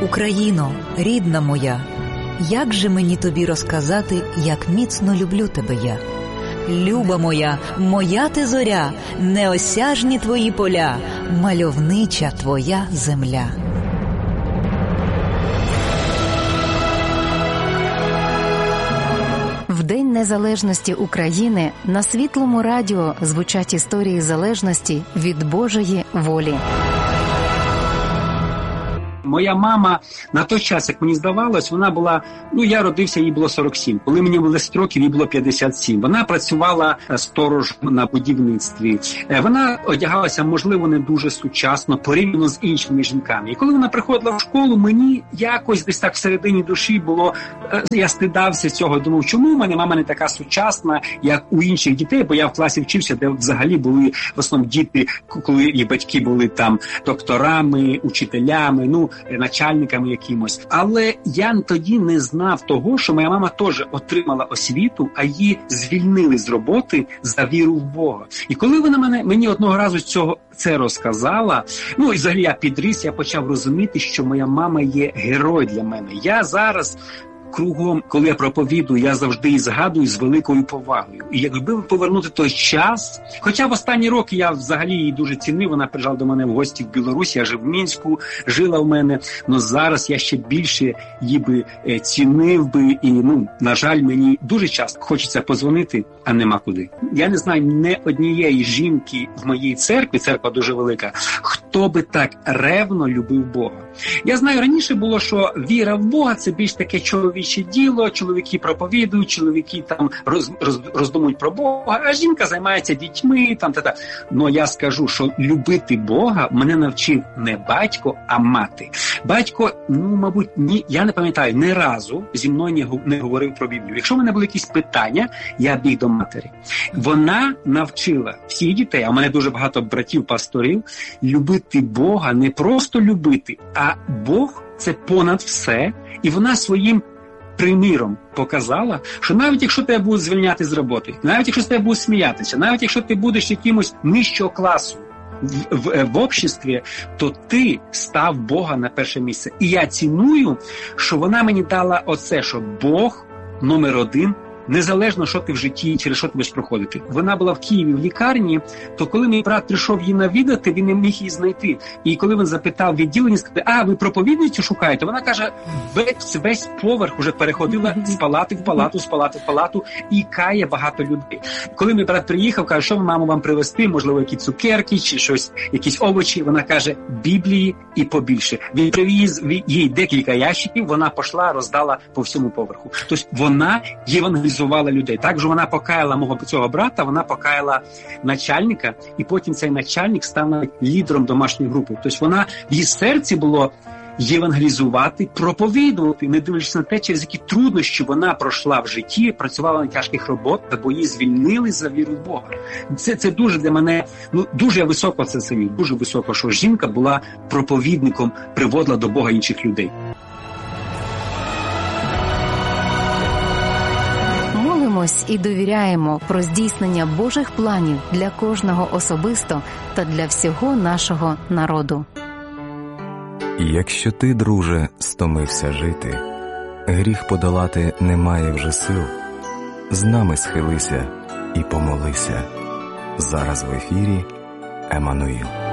Україно, рідна моя, як же мені тобі розказати, як міцно люблю тебе я? Люба моя, моя ти зоря, неосяжні твої поля, мальовнича твоя земля. В День Незалежності України на Світлому радіо звучать історії залежності від Божої волі. Моя мама на той час, як мені здавалось, вона була, я родився, їй було 47. Коли мені було 10 років, їй було 57. Вона працювала сторожем на будівництві. Вона одягалася, можливо, не дуже сучасно, порівняно з іншими жінками. І коли вона приходила в школу, мені якось десь так всередині душі було, я стидався цього, думав, чому в мене мама не така сучасна, як у інших дітей, бо я в класі вчився, де взагалі були в основному діти, коли їх батьки були там докторами, учителями, начальниками якимось. Але я тоді не знав того, що моя мама теж отримала освіту, а її звільнили з роботи за віру в Бога. І коли вона мені одного разу це розказала, і взагалі я підріс, я почав розуміти, що моя мама є герой для мене. Я зараз кругом, коли я проповідую, я завжди її згадую з великою повагою. І якби повернути той час, хоча в останні роки я взагалі її дуже цінив, вона приїжджала до мене в гості в Білорусі, я жив в Мінську, жила в мене, але зараз я ще більше її би цінив би, і, на жаль, мені дуже часто хочеться подзвонити, а нема куди. Я не знаю не однієї жінки в моїй церкві, церква дуже велика, хто би так ревно любив Бога. Я знаю, раніше було, що віра в Бога – це більш таке чоловіче діло, чоловіки проповідують, чоловіки там роздумують про Бога, а жінка займається дітьми, та-та. Но я скажу, що любити Бога мене навчив не батько, а мати. Батько, мабуть, я не пам'ятаю, ні разу зі мною не говорив про Біблію. Якщо в мене були якісь питання, я біг до матері. Вона навчила всіх дітей, а в мене дуже багато братів-пасторів, любити Бога, не просто любити, а Бог – це понад все. І вона своїм приміром показала, що навіть якщо тебе будуть звільняти з роботи, навіть якщо з тебе будуть сміятися, навіть якщо ти будеш якимось нижчого класу в обществі, то ти став Бога на перше місце. І я ціную, що вона мені дала оце, що Бог номер один, незалежно, що ти в житті, через що ти будеш проходити. Вона була в Києві в лікарні, то коли мій брат прийшов її навідати, він не міг її знайти. І коли він запитав відділення, сказав, ви проповідницю шукаєте? Вона каже, весь поверх уже переходила з палати в палату, з палати в палату, і кає багато людей. Коли мій брат приїхав, каже, що мамо вам привезти, можливо, якісь цукерки чи щось, якісь овочі, вона каже, Біблії і побільше. Він привіз їй декілька ящиків, вона пішла, роздала по всьому поверху. Тобто вона євангелізувала людей. Також вона покаяла мого цього брата, вона покаяла начальника, і потім цей начальник став навіть лідером домашньої групи. Тобто вона, в її серці було євангелізувати, проповідувати, не дивлячись на те, через які труднощі вона пройшла в житті, працювала на тяжких роботах, бо її звільнили за віру в Бога. Це дуже для мене, дуже високо це ціню, дуже високо, що жінка була проповідником, приводила до Бога інших людей. І довіряємо про здійснення Божих планів для кожного особисто та для всього нашого народу. Якщо ти, друже, стомився жити, гріх подолати немає вже сил, з нами схилися і помолися. Зараз в ефірі Еммануїл.